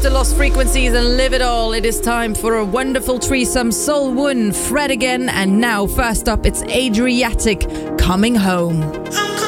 the Lost Frequencies and live it all. It is time for a wonderful threesome. Soul One, Fred again, and now first up it's Adriatic, Coming Home.